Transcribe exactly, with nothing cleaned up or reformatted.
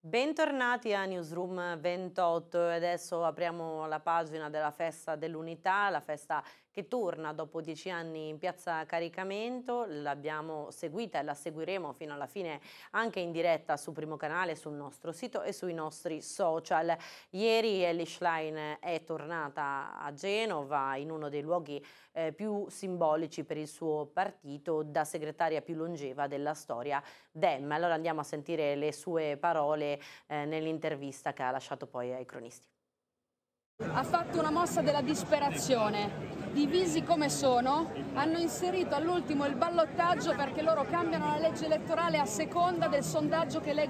Bentornati a Newsroom ventotto e adesso apriamo la pagina della Festa dell'Unità, la festa che torna dopo dieci anni in piazza Caricamento. L'abbiamo seguita e la seguiremo fino alla fine anche in diretta su Primo Canale, sul nostro sito e sui nostri social. Ieri Elly Schlein è tornata a Genova in uno dei luoghi eh, più simbolici per il suo partito, da segretaria più longeva della storia Dem. Allora andiamo a sentire le sue parole eh, nell'intervista che ha lasciato poi ai cronisti. Ha fatto una mossa della disperazione. Divisi come sono, hanno inserito all'ultimo il ballottaggio perché loro cambiano la legge elettorale a seconda del sondaggio che leggono.